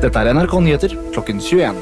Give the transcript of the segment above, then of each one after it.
Dette er NRK Nyheter klokken 21.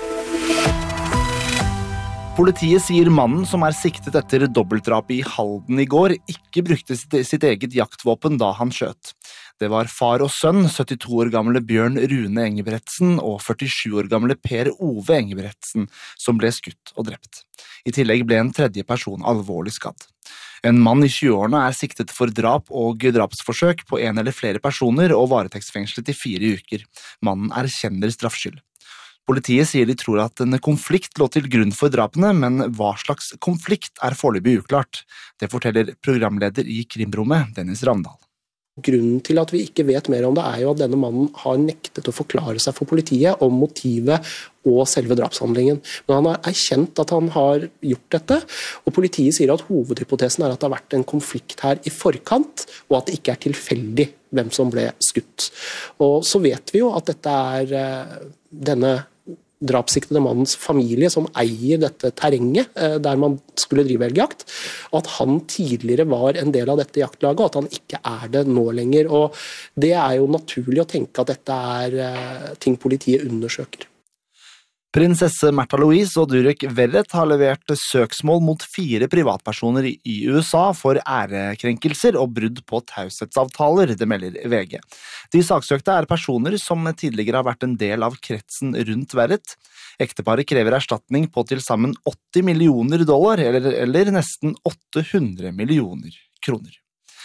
Politiet sier mannen som er siktet etter dobbeltdrapet i Halden i går, ikke brukte sitt eget jaktvåpen da han skjøt. Det var far og sønn, 72 år gamle Bjørn Rune Engebretsen og 47 år gamle Per Ove Engebretsen, som ble skutt og drept. I tillegg ble en tredje person alvorlig skadd. En mann i 20-årene er siktet for drap og drapsforsøk på en eller flere personer og varetektsfengslet i 4 uker. Mannen erkjenner straffskyld. Politiet sier de tror at en konflikt lå til grunn for drapene, men hva slags konflikt er foreløpig uklart. Det forteller programleder i Krimrommet, Dennis Ravndal. Grunnen til at vi ikke vet mer om det er jo at denne mannen har nektet å forklare seg for politiet om motivet og selve drapshandlingen. Men han har erkjent at han har gjort dette, og politiet sier at hovedhypotesen er at det har vært en konflikt her i forkant, og at det ikke er tilfeldig hvem som ble skutt. Og så vet vi jo at dette er denne drapssiktede mannens familie som eier dette terrenget der man skulle drive elgjakt, og at han tidligere var en del av dette jaktlaget, og at han ikke er det nå lenger. Og det er jo naturlig å tenke at dette er ting politiet undersøker. Prinsesse Märtha Louise og Durek Verrett har levert søksmål mot 4 privatpersoner i USA for ærekrenkelser og brudd på taushetsavtaler, det melder VG. De saksøkte er personer som tidligere har vært en del av kretsen rundt Verrett. Ekteparet krever erstatning på til sammen $80 millioner, eller nesten 800 millioner kroner.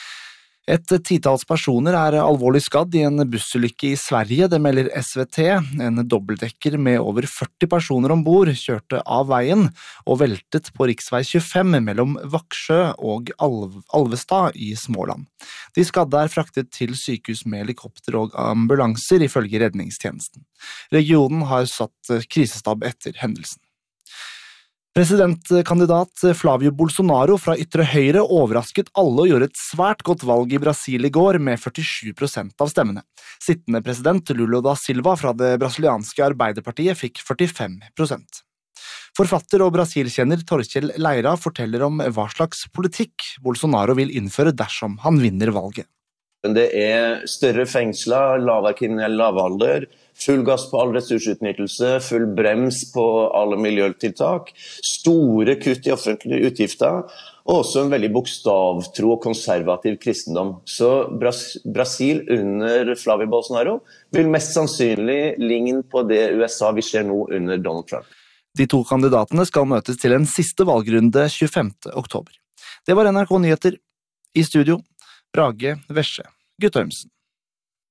Et titalls personer er alvorlig skadd i en bussulykke i Sverige, det melder SVT. En dobbeltdekker med over 40 personer ombord kjørte av veien og veltet på riksvei 25 mellom Vaksjø og Alvestad i Småland. De skadde er fraktet til sykehus med helikopter og ambulanser ifølge redningstjenesten. Regionen har satt krisestab etter hendelsen. Presidentkandidat Flavio Bolsonaro fra ytre høyre overrasket alle og gjorde et svært godt valg i Brasil i går med 47% av stemmene. Sittende president Lula da Silva fra det brasilianske Arbeiderpartiet fikk 45%. Forfatter og brasilkjenner Torkjell Leira forteller om hva slags politikk Bolsonaro vil innføre dersom han vinner valget. Det er større fengsler, lavere kriminell lavalder, full gass på all ressursutnyttelse, full brems på alle miljøtiltak, store kutt i offentlige utgifter, og også en veldig bokstavtro og konservativ kristendom. Så Brasil under Flavio Bolsonaro vil mest sannsynlig ligne på det USA vi ser nå under Donald Trump. De 2 kandidatene skal møtes til en siste valgrunde 25. oktober. Det var NRK Nyheter. I studio, Brage Vesje Guttormsen.